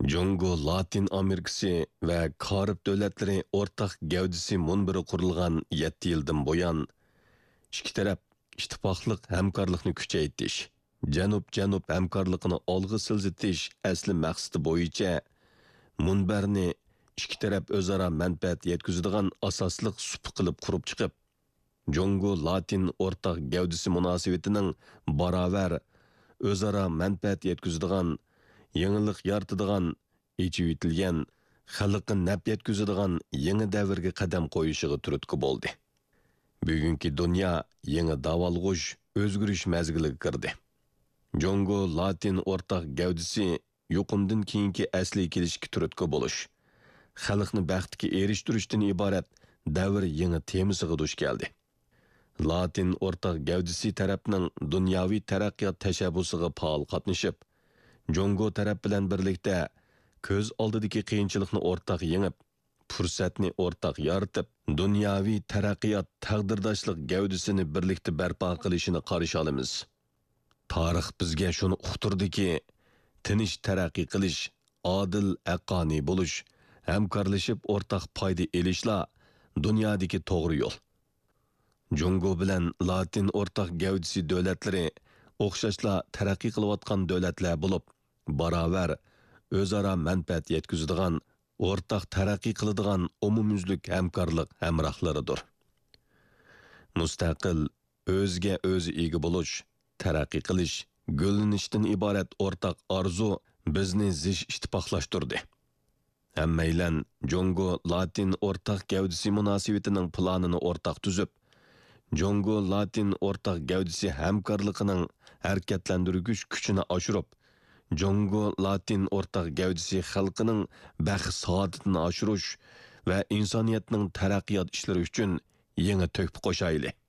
Jungo, Latin Amerikasi va Karib davlatlari o'rtaq gavdisi munbiri qurilgan 7 yildan buyon ikki taraf ittifoqlik hamkorlikni kuchaytirish, janub-janub hamkorligini olg'a siljitish asli maqsadi bo'yicha munbarni ikki taraf o'zaro manfaat yetkazadigan asosliq sup qilib qurib chiqib, Jungo Latin o'rtaq gavdisi munosabatining barobar o'zaro manfaat yetkazadigan, yangilik yaratadigan, ichib etilgan, xalqqa naf yetkazadigan yangi davrga qadam qo'yishiga turtki bo'ldi. Bugungi dunyo yangi davolg'ush, o'zgarish mazgiliga kirdi. Jungo Latin o'rtaq gavdisi yuqumdan keyingi asli kelishga turtki bo'lish, xalqni baxtga erishtirishdan iborat davr yangi temasiga duch keldi. Latin o'rtaq gavdisi tarafning dunyoviy taraqqiyot tashabbusiga faol qatnashib, Jungo taraf bilan birlikda ko'z oldidagi qiyinchilikni o'rtaq yengib, fursatni o'rtaq yaratib, dunyoviy taraqqiyot taqdirdoshlik gavdisini birlikda barpo qilishini qarshi olamiz. Tarix bizga shuni uqtirdiki, tinch taraqqiy qilish, odil, haqqoniy bo'lish, hamkorlashib o'rtaq foyda elishla dunyodagi to'g'ri yo'l. Jungo bilan Latin o'rtaq gavdisi davlatlari o'xshashla taraqqiy qilayotgan davlatlar bo'lib, barobar o'zaro manfaat yetkazadigan, o'rtaq taraqqiy qiladigan umumyuzlik hamkorlik hamrohlaridir. Mustaqil, o'ziga o'zi ega bo'lish, taraqqiy qilish, gullanishdan iborat o'rtaq orzu bizni zish ittifoqlashtirdi. Hammanglar Jungo Latin o'rtaq gavdisi munosabatining planini o'rtaq tuzib, Jungo Latin o'rtaq gavdisi hamkorligining harakatlantirgich kuchini oshirib, Jungo Latin o'rtaq gavdisi xalqining baxt saodatini oshirish va insoniyatning taraqqiyot ishlari uchun yangi to'p qo'shaylik.